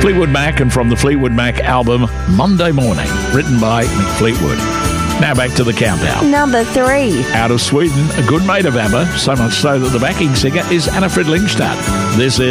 Fleetwood Mac, and from the Fleetwood Mac album Monday Morning, written by Mick Fleetwood. Now back to the countdown. Number 3. Out of Sweden, a good mate of ABBA, so much so that the backing singer is Anna Fridlingstad. This is